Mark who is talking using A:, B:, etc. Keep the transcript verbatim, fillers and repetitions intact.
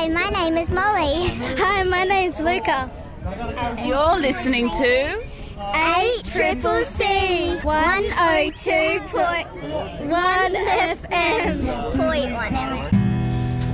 A: Hi, my name is Molly.
B: Hi, my name's Luca.
C: And you're listening to
A: eight Triple C one oh two point one F M. Point one F M.